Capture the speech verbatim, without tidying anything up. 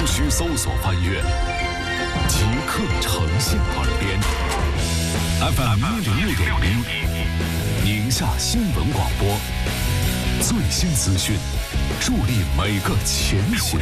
需搜索翻阅，即刻呈现耳边。F M 一零六点一，宁夏新闻广播，最新资讯，助力每个前行